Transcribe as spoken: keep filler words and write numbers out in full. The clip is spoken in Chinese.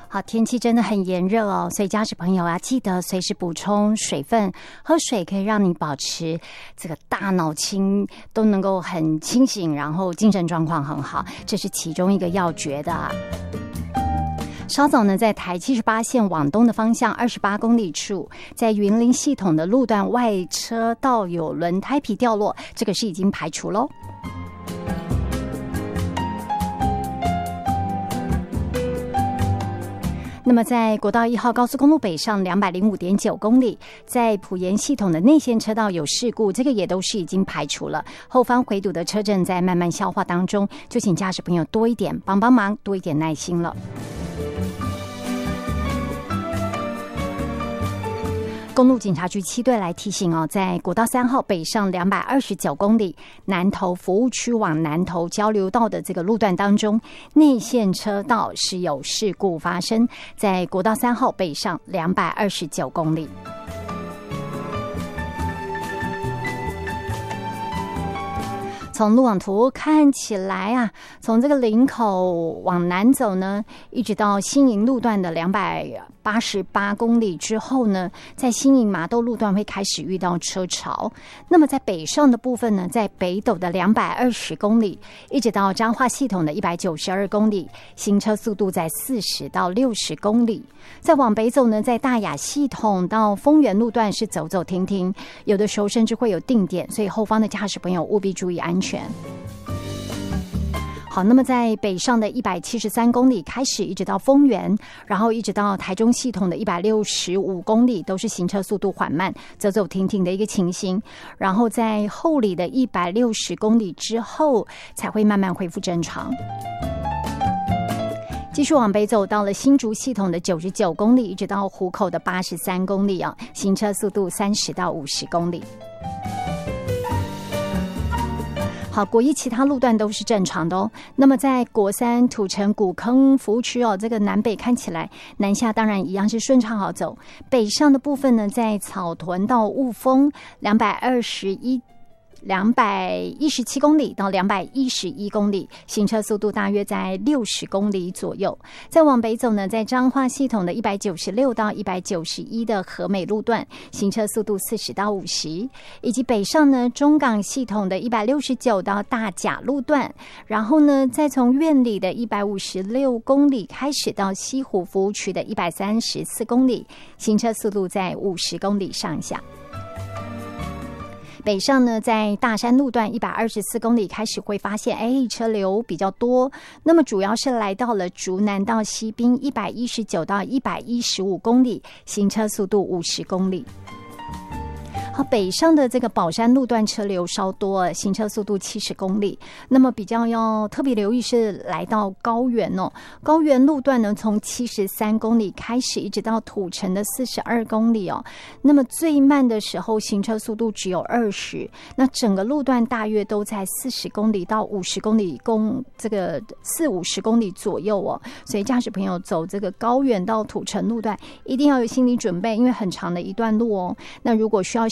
好，天气真的很炎热哦，所以驾驶朋友啊，记得随时补充水分，喝水可以让你保持这个大脑清都能够很清醒，然后精神状况很好，这是其中一个要诀的啊。稍早呢，在台七十八线往东的方向二十八公里处，在云林系统的路段外车道有轮胎皮掉落，这个是已经排除咯。那么在国道一号高速公路北上两百零五点九公里，在埔盐系统的内线车道有事故，这个也都是已经排除了，后方回堵的车阵在慢慢消化当中，就请驾驶朋友多一点帮帮忙，多一点耐心了。公路警察局七队来提醒哦，在国道三号北上两百二十九公里南投服务区往南投交流道的这个路段当中，内线车道是有事故发生，在国道三号北上两百二十九公里。从路网图看起来啊，从这个林口往南走呢，一直到新营路段的两百八十八公里之后呢，在新营麻豆路段会开始遇到车潮。那么在北上的部分呢，在北斗的两百二十公里，一直到彰化系统的一百九十二公里，行车速度在四十到六十公里。再往北走呢，在大雅系统到丰原路段是走走停停，有的时候甚至会有定点，所以后方的驾驶朋友务必注意安全。好，那么在北上的一百七十三公里开始，一直到丰原，然后一直到台中系统的一百六十五公里，都是行车速度缓慢、走走停停的一个情形。然后在后里的一百六十公里之后，才会慢慢恢复正常。继续往北走，到了新竹系统的九十九公里，一直到湖口的八十三公里啊，行车速度三十到五十公里。好，国一其他路段都是正常的哦。那么在国三土城古坑服务区哦，这个南北看起来南下当然一样是顺畅好走。北上的部分呢，在草屯到雾峰两百二十一。两百一十七公里到两百一十一公里，行车速度大约在六十公里左右。再往北走呢，在彰化系统的一百九十六到一百九十一的和美路段，行车速度四十到五十，以及北上呢中港系统的一百六十九到大甲路段，然后呢再从苑里的一百五十六公里开始到西湖服务区的一百三十四公里，行车速度在五十公里上下。北上呢，在大山路段一百二十四公里开始会发现，哎，车流比较多。那么主要是来到了竹南到西滨一百一十九到一百一十五公里，行车速度五十公里。好，北上的这个宝山路段车流稍多，行车速度七十公里。那么比较要特别留意是来到高原哦，高原路段呢，从七十三公里开始，一直到土城的四十二公里哦。那么最慢的时候，行车速度只有二十，那整个路段大约都在四十公里到五十公里公这个四五十公里左右哦。所以驾驶朋友走这个高原到土城路段，一定要有心理准备，因为很长的一段路哦。那如果需要